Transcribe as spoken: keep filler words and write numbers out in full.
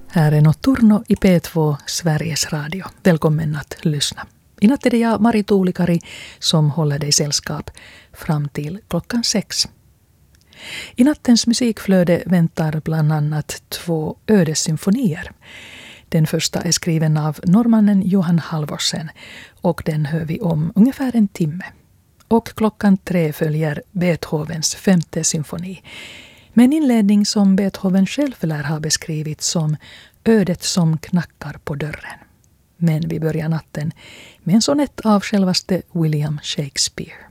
Här är Notturno i P två, Sveriges Radio. Välkommen att lyssna. I natt är det jag, Mari Tuulikari, som håller dig sällskap fram till klockan sex. I nattens musikflöde väntar bland annat två ödessymfonier. Den första är skriven av norrmannen Johan Halvorsen och den hör vi om ungefär en timme. Och klockan tre följer Beethovens femte symfoni. Med en inledning som Beethoven själv lär ha beskrivit som ödet som knackar på dörren. Men vi börjar natten med en sonett av självaste William Shakespeare.